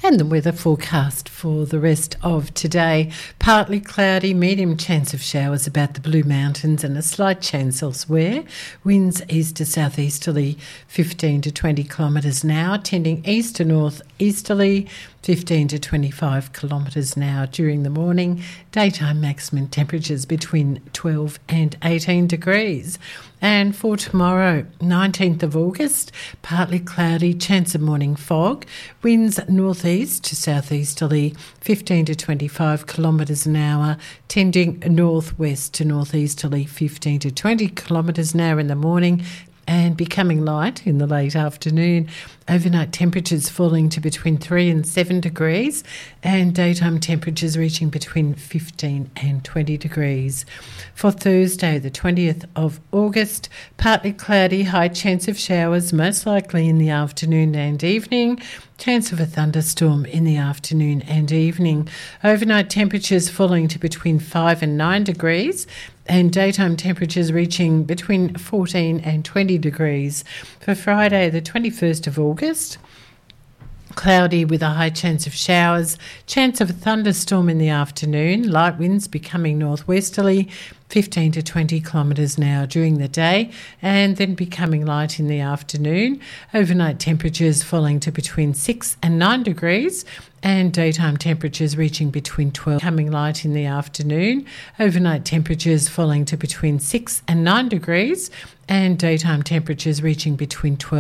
And the weather forecast for the rest of today: partly cloudy, medium chance of showers about the Blue Mountains and a slight chance elsewhere. Winds east to southeasterly 15 to 20 kilometres an hour, tending east to north easterly 15 to 25 kilometres an hour during the morning. Daytime maximum temperatures between 12 and 18 degrees. And for tomorrow, 19th of August, partly cloudy, chance of morning fog, winds northeast to southeasterly 15 to 25 kilometres an hour, tending northwest to northeasterly 15 to 20 kilometres an hour in the morning, and becoming light in the late afternoon. Overnight temperatures falling to between 3 and 7 degrees, and daytime temperatures reaching between 15 and 20 degrees. For Thursday, the 20th of August, partly cloudy, high chance of showers, most likely in the afternoon and evening. Chance of a thunderstorm in the afternoon and evening. Overnight temperatures falling to between 5 and 9 degrees, and daytime temperatures reaching between 14 and 20 degrees. For Friday, the 21st of August, cloudy with a high chance of showers, chance of a thunderstorm in the afternoon, light winds becoming northwesterly 15 to 20 kilometres an hour during the day, and then becoming light in the afternoon. Overnight temperatures falling to between 6 and 9 degrees, and daytime temperatures reaching between 12, becoming light in the afternoon. Overnight temperatures falling to between 6 and 9 degrees, and daytime temperatures reaching between 12